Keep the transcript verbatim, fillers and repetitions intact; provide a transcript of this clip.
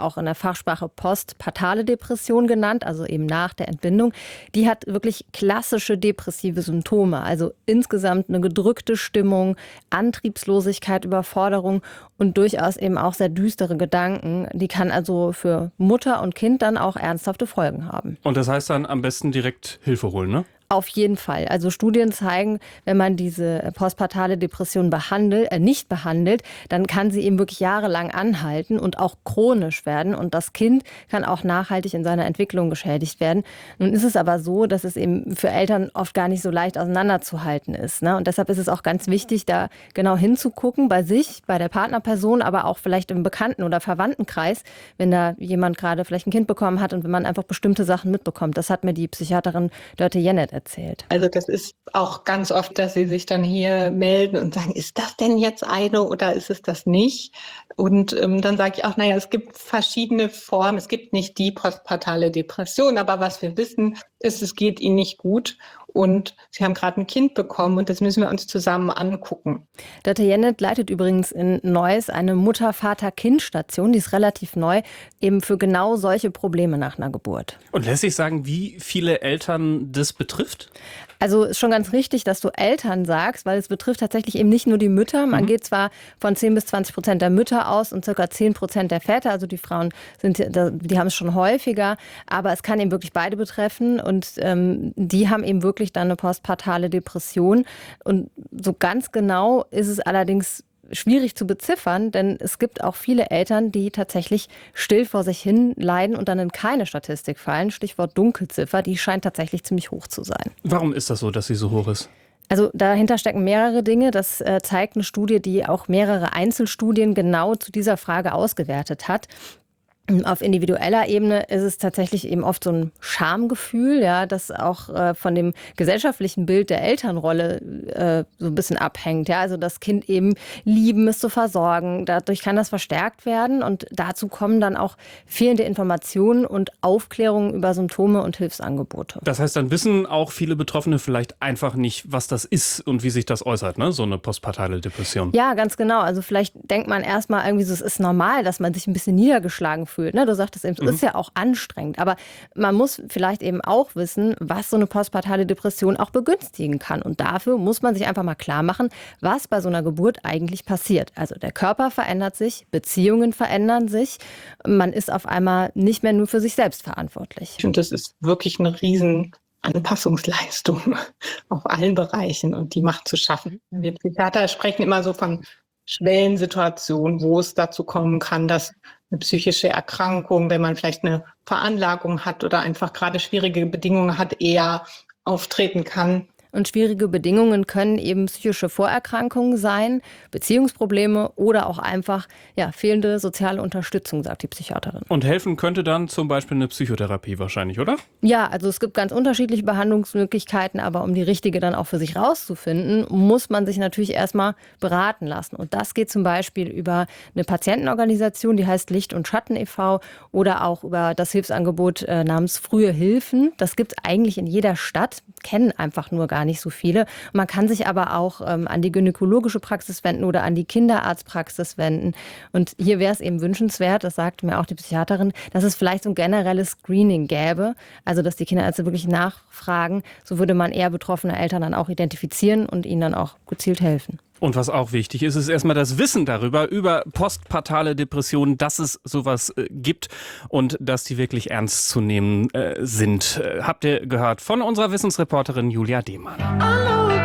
auch in der Fachsprache postpartale Depression genannt, also eben nach der Entbindung. Die hat wirklich klassische depressive Symptome, also insgesamt eine gedrückte Stimmung, Antriebslosigkeit, Überforderung und durchaus eben auch sehr düstere Gedanken. Die kann also für Mutter und Kind dann auch ernsthafte Folgen haben. Und das heißt dann am besten direkt Hilfe holen, ne? Auf jeden Fall. Also Studien zeigen, wenn man diese postpartale Depression behandelt, äh, nicht behandelt, dann kann sie eben wirklich jahrelang anhalten und auch chronisch werden. Und das Kind kann auch nachhaltig in seiner Entwicklung geschädigt werden. Nun ist es aber so, dass es eben für Eltern oft gar nicht so leicht auseinanderzuhalten ist, ne? Und deshalb ist es auch ganz wichtig, da genau hinzugucken, bei sich, bei der Partnerperson, aber auch vielleicht im Bekannten- oder Verwandtenkreis, wenn da jemand gerade vielleicht ein Kind bekommen hat und wenn man einfach bestimmte Sachen mitbekommt. Das hat mir die Psychiaterin Dörte Jennett erzählt. Also das ist auch ganz oft, dass sie sich dann hier melden und sagen, ist das denn jetzt eine oder ist es das nicht? Und ähm, dann sage ich auch, naja, es gibt verschiedene Formen. Es gibt nicht die postpartale Depression, aber was wir wissen, ist, es geht ihnen nicht gut. Und sie haben gerade ein Kind bekommen und das müssen wir uns zusammen angucken. Dörte Jennett leitet übrigens in Neuss eine Mutter-Vater-Kind-Station, die ist relativ neu, eben für genau solche Probleme nach einer Geburt. Und lässt sich sagen, wie viele Eltern das betrifft? Also ist schon ganz richtig, dass du Eltern sagst, weil es betrifft tatsächlich eben nicht nur die Mütter. Man mhm. geht zwar von zehn bis zwanzig Prozent der Mütter aus und circa zehn Prozent der Väter. Also die Frauen sind, die haben es schon häufiger. Aber es kann eben wirklich beide betreffen. Und ähm, die haben eben wirklich dann eine postpartale Depression. Und so ganz genau ist es allerdings schwierig zu beziffern, denn es gibt auch viele Eltern, die tatsächlich still vor sich hin leiden und dann in keine Statistik fallen. Stichwort Dunkelziffer, die scheint tatsächlich ziemlich hoch zu sein. Warum ist das so, dass sie so hoch ist? Also dahinter stecken mehrere Dinge. Das äh, zeigt eine Studie, die auch mehrere Einzelstudien genau zu dieser Frage ausgewertet hat. Auf individueller Ebene ist es tatsächlich eben oft so ein Schamgefühl, ja, das auch äh, von dem gesellschaftlichen Bild der Elternrolle äh, so ein bisschen abhängt. Ja, also das Kind eben lieben, es zu versorgen. Dadurch kann das verstärkt werden und dazu kommen dann auch fehlende Informationen und Aufklärung über Symptome und Hilfsangebote. Das heißt, dann wissen auch viele Betroffene vielleicht einfach nicht, was das ist und wie sich das äußert, ne? So eine postpartale Depression. Ja, ganz genau. Also vielleicht denkt man erstmal irgendwie so, es ist normal, dass man sich ein bisschen niedergeschlagen fühlt. Du sagtest eben, es mhm. ist ja auch anstrengend, aber man muss vielleicht eben auch wissen, was so eine postpartale Depression auch begünstigen kann. Und dafür muss man sich einfach mal klar machen, was bei so einer Geburt eigentlich passiert. Also der Körper verändert sich, Beziehungen verändern sich, man ist auf einmal nicht mehr nur für sich selbst verantwortlich. Und das ist wirklich eine riesen Anpassungsleistung auf allen Bereichen und die macht zu schaffen. Wir Psychiater sprechen immer so von Schwellensituationen, wo es dazu kommen kann, dass eine psychische Erkrankung, wenn man vielleicht eine Veranlagung hat oder einfach gerade schwierige Bedingungen hat, eher auftreten kann. Und schwierige Bedingungen können eben psychische Vorerkrankungen sein, Beziehungsprobleme oder auch einfach ja, fehlende soziale Unterstützung, sagt die Psychiaterin. Und helfen könnte dann zum Beispiel eine Psychotherapie wahrscheinlich, oder? Ja, also es gibt ganz unterschiedliche Behandlungsmöglichkeiten, aber um die richtige dann auch für sich rauszufinden, muss man sich natürlich erstmal beraten lassen. Und das geht zum Beispiel über eine Patientenorganisation, die heißt Licht und Schatten e V oder auch über das Hilfsangebot äh, namens Frühe Hilfen. Das gibt es eigentlich in jeder Stadt, kennen einfach nur gar nicht so viele. Man kann sich aber auch ähm, an die gynäkologische Praxis wenden oder an die Kinderarztpraxis wenden. Und hier wäre es eben wünschenswert, das sagte mir auch die Psychiaterin, dass es vielleicht so ein generelles Screening gäbe, also dass die Kinderärzte wirklich nachfragen. So würde man eher betroffene Eltern dann auch identifizieren und ihnen dann auch gezielt helfen. Und was auch wichtig ist, ist erstmal das Wissen darüber, über postpartale Depressionen, dass es sowas äh, gibt und dass die wirklich ernst zu nehmen äh, sind. Äh, habt ihr gehört von unserer Wissensreporterin Julia Demann.